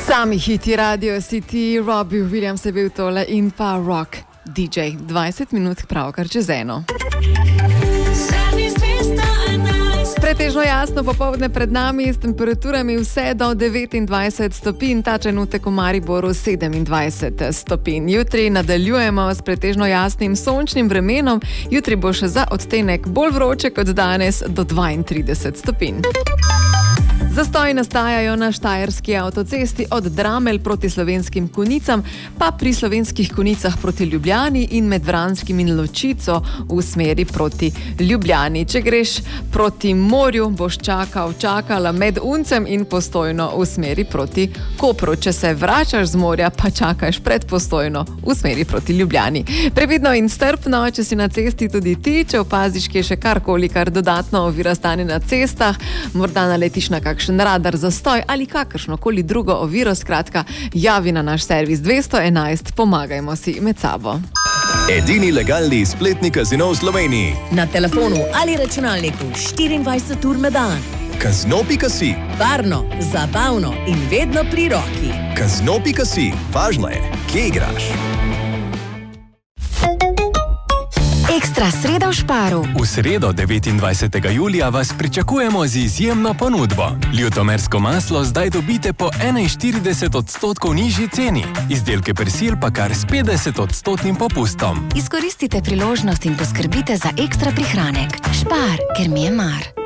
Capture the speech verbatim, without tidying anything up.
Sami hiti Radio City, Robbie Williams je bil tole in pa rock D J. dvajset minut pravkar čez eno. Pretežno jasno popoldne pred nami s temperaturami vse do devetindvajset stopinj, ta trenutek v Mariboru sedemindvajset stopinj. Jutri nadaljujemo s pretežno jasnim sončnim vremenom, jutri bo še za odtenek bolj vroče kot danes do dvaintrideset stopinj. Zastoji nastajajo na štajerski avtocesti od Dramelj proti Slovenskim Konjicam, pa pri Slovenskih Konjicah proti Ljubljani in med Vranskim in Ločico v smeri proti Ljubljani. Če greš proti morju, boš čakal, čakala med Uncem in Postojno v smeri proti Kopru. Če se vračaš z morja, pa čakaš pred Postojno v smeri proti Ljubljani. Previdno in strpno, če si na cesti tudi ti, če opaziš, kje še karkoli, kar dodatno ovira stanje na cestah, morda naletiš na kakšen radar zastoj ali kakršnokoli drugo oviro, skratka, javi na naš servis dvesto enajst, pomagajmo si med sabo. Edini legalni spletni kazino v Sloveniji. Na telefonu ali računalniku štiriindvajset ur na dan. Kazino pika si. Varno, zabavno in vedno pri roki. Kazino pika si. Važno je, kje igraš. Ekstra sreda v Šparu. V sredo devetindvajsetega julija vas pričakujemo z izjemno ponudbo. Ljutomersko maslo zdaj dobite po enainštirideset odstotkov nižji ceni. Izdelke persil pa kar s petdeset odstotnim popustom. Izkoristite priložnost in poskrbite za ekstra prihranek. Špar, ker mi je mar.